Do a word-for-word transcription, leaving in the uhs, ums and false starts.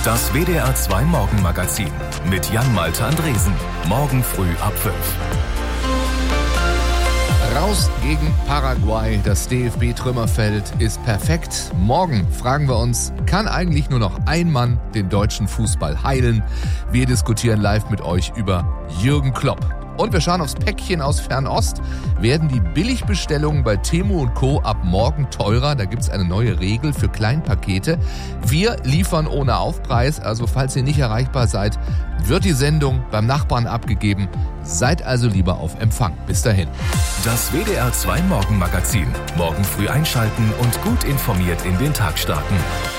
Das W D R zwei Morgenmagazin mit Jan-Malte Andresen. Morgen früh ab fünf. Raus gegen Paraguay. Das D F B-Trümmerfeld ist perfekt. Morgen fragen wir uns, kann eigentlich nur noch ein Mann den deutschen Fußball heilen? Wir diskutieren live mit euch über Jürgen Klopp. Und wir schauen aufs Päckchen aus Fernost. Werden die Billigbestellungen bei Temu und Co. ab morgen teurer? Da gibt's eine neue Regel für Kleinpakete. Wir liefern ohne Aufpreis, also falls ihr nicht erreichbar seid, wird die Sendung beim Nachbarn abgegeben. Seid also lieber auf Empfang. Bis dahin. Das W D R zwei Morgenmagazin. Morgen früh einschalten und gut informiert in den Tag starten.